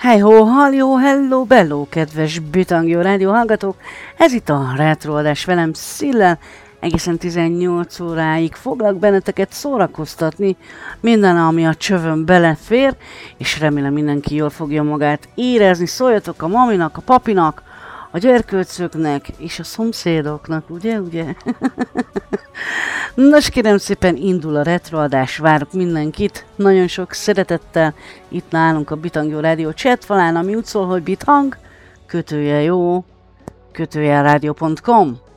Hey ho, halló, hello, bello, kedves Bitangjó rádió hallgatók! Ez itt a retroadás velem Szillel. Egészen 18 óráig foglak benneteket szórakoztatni minden, ami a csövön belefér, és remélem mindenki jól fogja magát érezni. Szóljatok a maminak, a papinak, a gyerkőcöknek és a szomszédoknak, ugye? Nos, kérem szépen, indul a retroadás, várok mindenkit, nagyon sok szeretettel itt nálunk a Bitangjó rádió chatfalán, ami úgy szól, hogy bitang, _jó, _rádió.com.